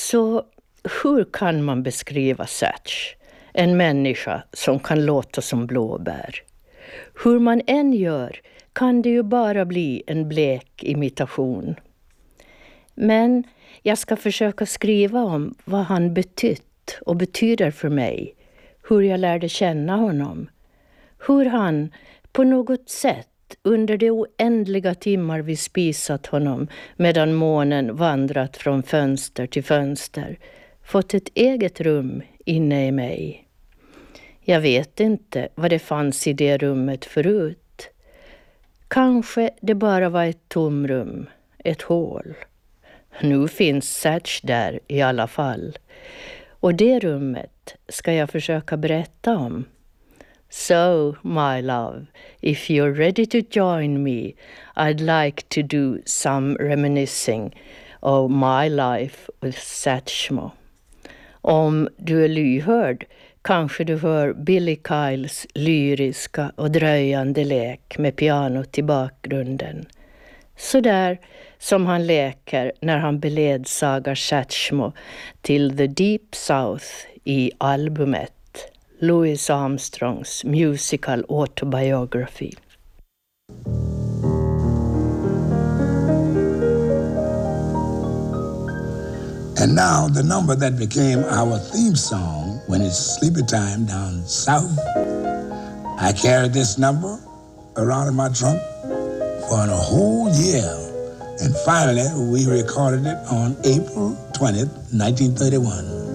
Så hur kan man beskriva Satch? En människa som kan låta som blåbär. Hur man än gör kan det ju bara bli en blek imitation. Men jag ska försöka skriva om vad han betytt och betyder för mig. Hur jag lärde känna honom. Hur han på något sätt under de oändliga timmar vi spisat honom medan månen vandrat från fönster till fönster fått ett eget rum inne i mig. Jag vet inte vad det fanns i det rummet förut. Kanske det bara var ett tomrum, ett hål. Nu finns Satch där i alla fall. Och det rummet ska jag försöka berätta om. So, my love, if you're ready to join me, I'd like to do some reminiscing of my life with Satchmo. Om du är lyhörd kanske du hör Billy Kyles lyriska och dröjande lek med pianot i bakgrunden. Så där som han leker när han beledsagar Satchmo till The Deep South i albumet Louis Armstrongs musical autobiography. And now the number that became our theme song when it's sleepy time down south. I carried this number around in my trunk for a whole year. And finally we recorded it on April 20th, 1931.